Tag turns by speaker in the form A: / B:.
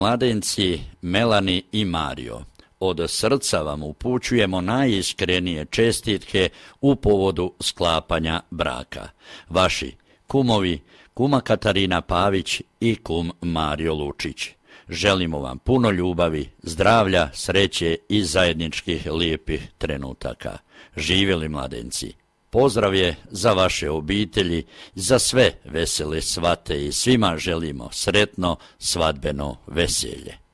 A: Mladenci Melani i Mario, od srca vam upućujemo najiskrenije čestitke u povodu sklapanja braka. Vaši kumovi, kuma Katarina Pavić i kum Mario Lučić. Želimo vam puno ljubavi, zdravlja, sreće i zajedničkih lijepih trenutaka. Živjeli mladenci! Pozdrav je za vaše obitelji, za sve vesele svate i svima želimo sretno svadbeno veselje.